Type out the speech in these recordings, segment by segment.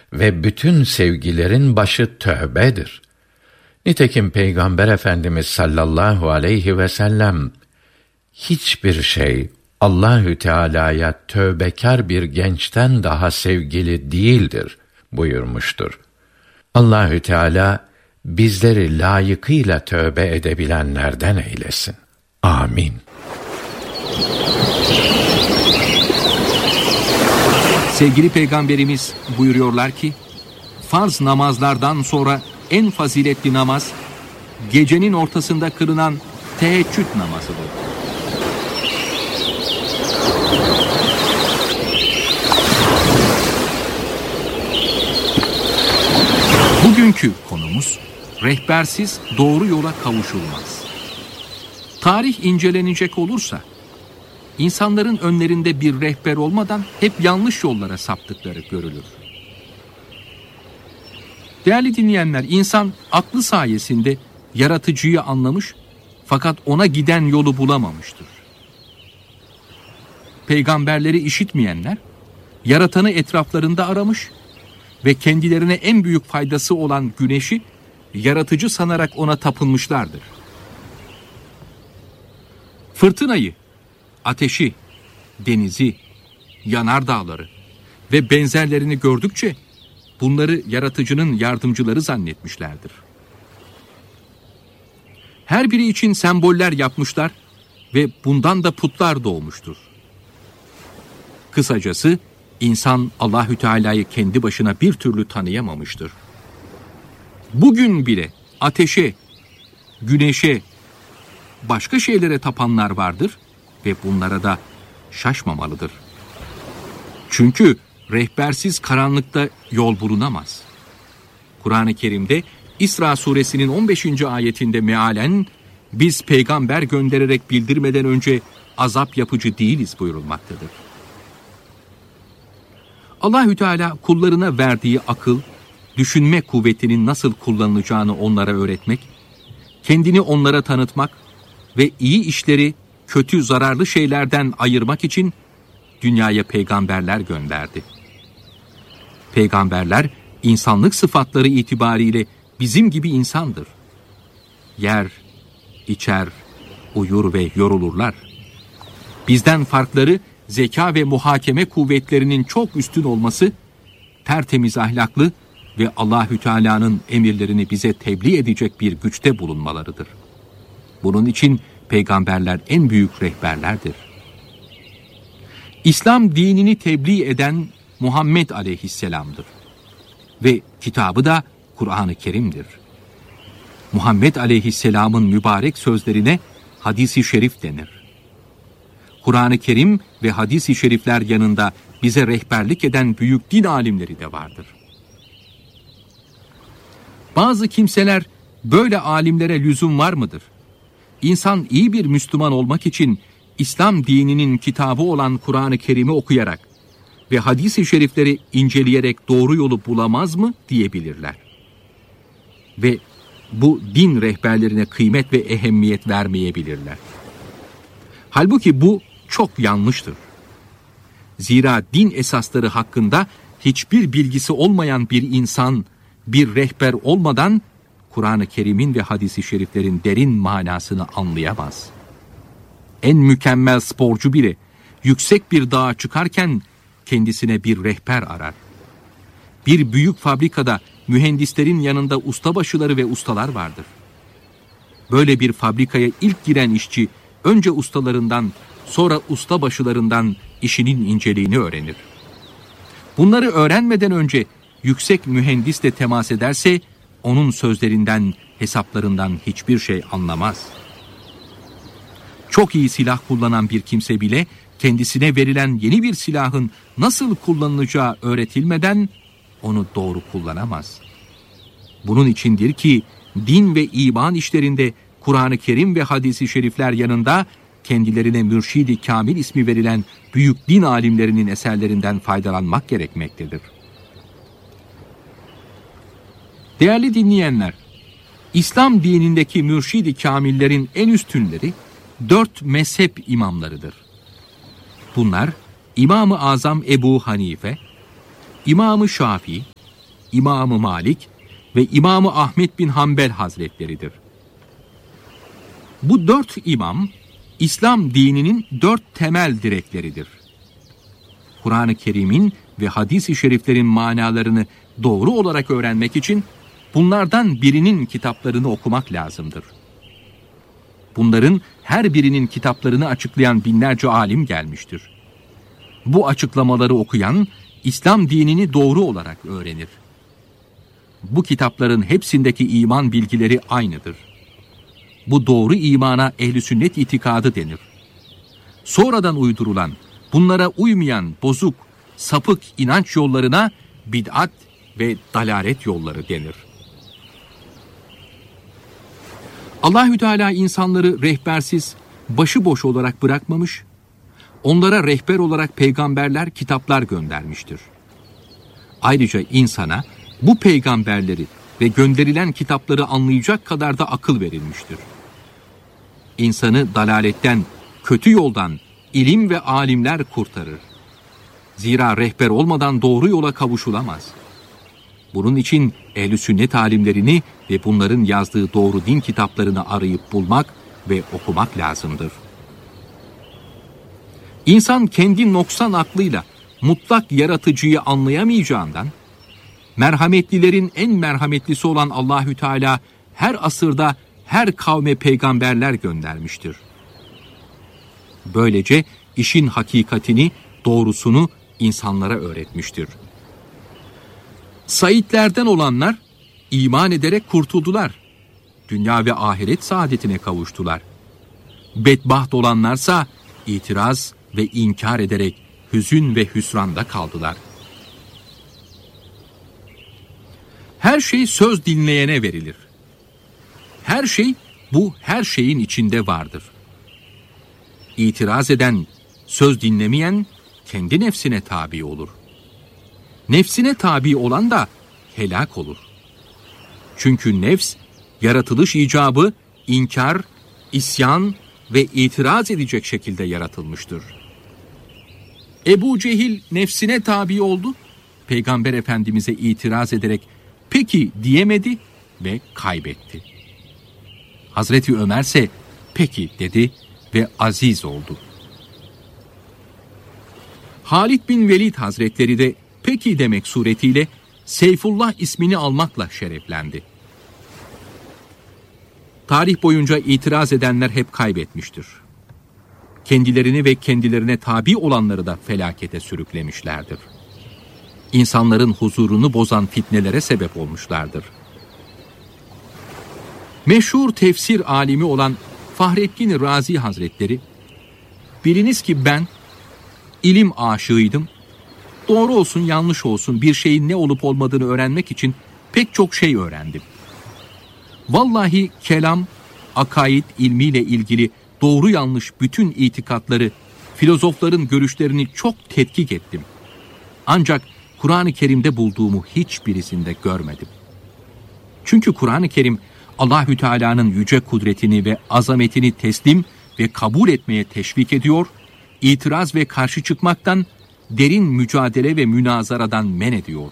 ve bütün sevgilerin başı tövbedir. Nitekim Peygamber Efendimiz sallallahu aleyhi ve sellem hiçbir şey Allahü Teala'ya tövbekar bir gençten daha sevgili değildir buyurmuştur. Allahü Teala bizleri layıkıyla tövbe edebilenlerden eylesin. Amin. Sevgili Peygamberimiz buyuruyorlar ki, farz namazlardan sonra en faziletli namaz, gecenin ortasında kılınan teheccüd namazıdır. Bugünkü konumuz, rehbersiz doğru yola kavuşulmaz. Tarih incelenecek olursa, İnsanların önlerinde bir rehber olmadan hep yanlış yollara saptıkları görülür. Değerli dinleyenler, insan aklı sayesinde yaratıcıyı anlamış fakat ona giden yolu bulamamıştır. Peygamberleri işitmeyenler, yaratanı etraflarında aramış ve kendilerine en büyük faydası olan güneşi yaratıcı sanarak ona tapınmışlardır. Fırtınayı, ateşi, denizi, yanardağları ve benzerlerini gördükçe bunları yaratıcının yardımcıları zannetmişlerdir. Her biri için semboller yapmışlar ve bundan da putlar doğmuştur. Kısacası insan Allahü Teala'yı kendi başına bir türlü tanıyamamıştır. Bugün bile ateşe, güneşe, başka şeylere tapanlar vardır ve bunlara da şaşmamalıdır. Çünkü rehbersiz karanlıkta yol bulunamaz. Kur'an-ı Kerim'de İsra suresinin 15. ayetinde mealen, biz peygamber göndererek bildirmeden önce azap yapıcı değiliz buyurulmaktadır. Allahü Teala kullarına verdiği akıl, düşünme kuvvetinin nasıl kullanılacağını onlara öğretmek, kendini onlara tanıtmak ve iyi işleri kötü, zararlı şeylerden ayırmak için dünyaya peygamberler gönderdi. Peygamberler, insanlık sıfatları itibariyle bizim gibi insandır. Yer, içer, uyur ve yorulurlar. Bizden farkları, zeka ve muhakeme kuvvetlerinin çok üstün olması, tertemiz ahlaklı ve Allahü Teala'nın emirlerini bize tebliğ edecek bir güçte bulunmalarıdır. Bunun için peygamberler en büyük rehberlerdir. İslam dinini tebliğ eden Muhammed Aleyhisselam'dır. Ve kitabı da Kur'an-ı Kerim'dir. Muhammed Aleyhisselam'ın mübarek sözlerine hadis-i şerif denir. Kur'an-ı Kerim ve hadis-i şerifler yanında bize rehberlik eden büyük din alimleri de vardır. Bazı kimseler, böyle alimlere lüzum var mıdır? İnsan iyi bir Müslüman olmak için İslam dininin kitabı olan Kur'an-ı Kerim'i okuyarak ve hadis-i şerifleri inceleyerek doğru yolu bulamaz mı diyebilirler. Ve bu din rehberlerine kıymet ve ehemmiyet vermeyebilirler. Halbuki bu çok yanlıştır. Zira din esasları hakkında hiçbir bilgisi olmayan bir insan, bir rehber olmadan Kur'an-ı Kerim'in ve hadis-i şeriflerin derin manasını anlayamaz. En mükemmel sporcu bile yüksek bir dağa çıkarken kendisine bir rehber arar. Bir büyük fabrikada mühendislerin yanında ustabaşıları ve ustalar vardır. Böyle bir fabrikaya ilk giren işçi önce ustalarından, sonra ustabaşılarından işinin inceliğini öğrenir. Bunları öğrenmeden önce yüksek mühendisle temas ederse onun sözlerinden, hesaplarından hiçbir şey anlamaz. Çok iyi silah kullanan bir kimse bile kendisine verilen yeni bir silahın nasıl kullanılacağı öğretilmeden onu doğru kullanamaz. Bunun içindir ki din ve iman işlerinde Kur'an-ı Kerim ve hadis-i şerifler yanında kendilerine Mürşid-i Kamil ismi verilen büyük din alimlerinin eserlerinden faydalanmak gerekmektedir. Değerli dinleyenler, İslam dinindeki Mürşid-i Kamillerin en üstünleri 4 mezhep imamlarıdır. Bunlar İmam-ı Azam Ebu Hanife, İmam-ı Şafii, İmam-ı Malik ve İmam-ı Ahmet bin Hanbel Hazretleridir. Bu 4 imam, İslam dininin 4 temel direkleridir. Kur'an-ı Kerim'in ve hadis-i şeriflerin manalarını doğru olarak öğrenmek için bunlardan birinin kitaplarını okumak lazımdır. Bunların her birinin kitaplarını açıklayan binlerce alim gelmiştir. Bu açıklamaları okuyan, İslam dinini doğru olarak öğrenir. Bu kitapların hepsindeki iman bilgileri aynıdır. Bu doğru imana ehl-i sünnet itikadı denir. Sonradan uydurulan, bunlara uymayan bozuk, sapık inanç yollarına bid'at ve dalalet yolları denir. Allahü Teala insanları rehbersiz, başıboş olarak bırakmamış, onlara rehber olarak peygamberler, kitaplar göndermiştir. Ayrıca insana bu peygamberleri ve gönderilen kitapları anlayacak kadar da akıl verilmiştir. İnsanı dalaletten, kötü yoldan ilim ve alimler kurtarır. Zira rehber olmadan doğru yola kavuşulamaz. Bunun için ehl-i sünnet alimlerini ve bunların yazdığı doğru din kitaplarını arayıp bulmak ve okumak lazımdır. İnsan kendi noksan aklıyla mutlak yaratıcıyı anlayamayacağından, merhametlilerin en merhametlisi olan Allahü Teala her asırda her kavme peygamberler göndermiştir. Böylece işin hakikatini, doğrusunu insanlara öğretmiştir. Saitlerden olanlar iman ederek kurtuldular. Dünya ve ahiret saadetine kavuştular. Bedbaht olanlarsa itiraz ve inkar ederek hüzün ve hüsranda kaldılar. Her şey söz dinleyene verilir. Her şey bu her şeyin içinde vardır. İtiraz eden, söz dinlemeyen kendi nefsine tabi olur. Nefsine tabi olan da helak olur. Çünkü nefs, yaratılış icabı, inkar, isyan ve itiraz edecek şekilde yaratılmıştır. Ebu Cehil nefsine tabi oldu, Peygamber Efendimiz'e itiraz ederek peki diyemedi ve kaybetti. Hazreti Ömer ise peki dedi ve aziz oldu. Halid bin Velid Hazretleri de peki demek suretiyle Seyfullah ismini almakla şereflendi. Tarih boyunca itiraz edenler hep kaybetmiştir. Kendilerini ve kendilerine tabi olanları da felakete sürüklemişlerdir. İnsanların huzurunu bozan fitnelere sebep olmuşlardır. Meşhur tefsir alimi olan Fahrettin Razi Hazretleri, biliniz ki ben ilim aşığıydım. Doğru olsun yanlış olsun bir şeyin ne olup olmadığını öğrenmek için pek çok şey öğrendim. Vallahi kelam, akaid ilmiyle ilgili doğru yanlış bütün itikatları, filozofların görüşlerini çok tetkik ettim. Ancak Kur'an-ı Kerim'de bulduğumu hiçbirisinde görmedim. Çünkü Kur'an-ı Kerim Allahü Teala'nın yüce kudretini ve azametini teslim ve kabul etmeye teşvik ediyor, itiraz ve karşı çıkmaktan, derin mücadele ve münazaradan men ediyor.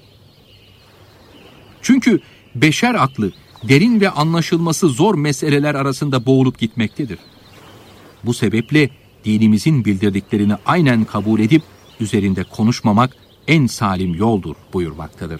Çünkü beşer aklı derin ve anlaşılması zor meseleler arasında boğulup gitmektedir. Bu sebeple dinimizin bildirdiklerini aynen kabul edip üzerinde konuşmamak en salim yoldur buyurmaktadır.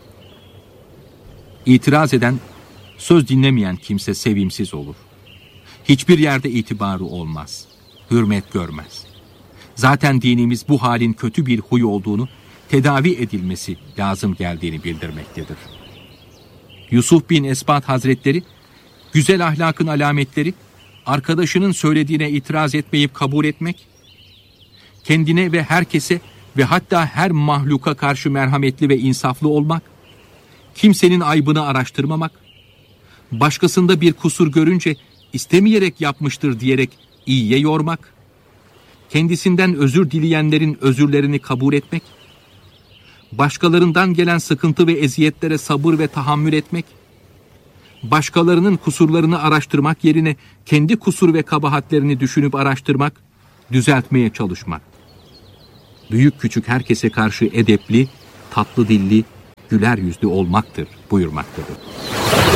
İtiraz eden, söz dinlemeyen kimse sevimsiz olur. Hiçbir yerde itibarı olmaz, hürmet görmez. Zaten dinimiz bu halin kötü bir huy olduğunu, tedavi edilmesi lazım geldiğini bildirmektedir. Yusuf bin Esbat Hazretleri, güzel ahlakın alametleri, arkadaşının söylediğine itiraz etmeyip kabul etmek, kendine ve herkese ve hatta her mahluka karşı merhametli ve insaflı olmak, kimsenin aybını araştırmamak, başkasında bir kusur görünce istemeyerek yapmıştır diyerek iyiye yormak, kendisinden özür dileyenlerin özürlerini kabul etmek, başkalarından gelen sıkıntı ve eziyetlere sabır ve tahammül etmek, başkalarının kusurlarını araştırmak yerine kendi kusur ve kabahatlerini düşünüp araştırmak, düzeltmeye çalışmak. Büyük küçük herkese karşı edepli, tatlı dilli, güler yüzlü olmaktır buyurmaktadır.